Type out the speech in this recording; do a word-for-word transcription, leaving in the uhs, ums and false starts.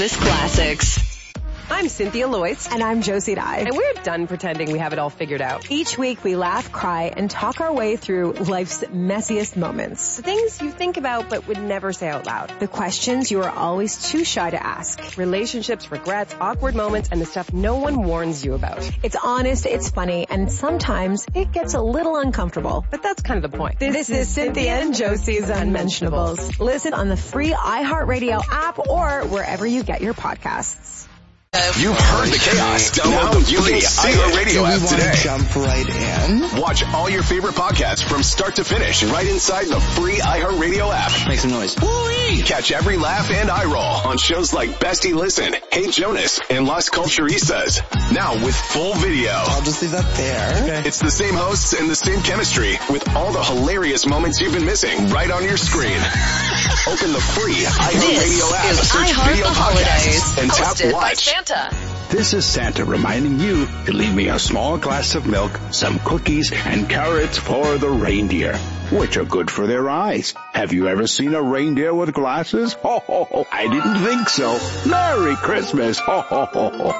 This Classics. I'm Cynthia Loyce. And I'm Josie Dye. And we're done pretending we have it all figured out. Each week we laugh, cry, and talk our way through life's messiest moments. The things you think about but would never say out loud. The questions you are always too shy to ask. Relationships, regrets, awkward moments, and the stuff no one warns you about. It's honest, it's funny, and sometimes it gets a little uncomfortable. But that's kind of the point. This, this is Cynthia and Josie's Unmentionables. Listen on the free iHeartRadio app or wherever you get your podcasts. You've heard the chaos. Download the free iHeartRadio app today. Jump right in. Watch all your favorite podcasts from start to finish right inside the free iHeartRadio app. Make some noise. Woo-wee! Catch every laugh and eye roll on shows like Bestie Listen, Hey Jonas, and Las Culturistas. Now with full video. I'll just leave that there. Okay. It's the same hosts and the same chemistry with all the hilarious moments you've been missing right on your screen. Open the free iHeartRadio app, search video podcasts, and tap watch. This is Santa reminding you to leave me a small glass of milk, some cookies, and carrots for the reindeer, which are good for their eyes. Have you ever seen a reindeer with glasses? Ho, ho, ho. I didn't think so. Merry Christmas. Ho, ho, ho, ho.